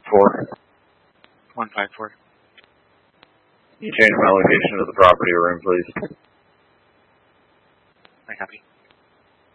154. Can you change my location of the property room, please?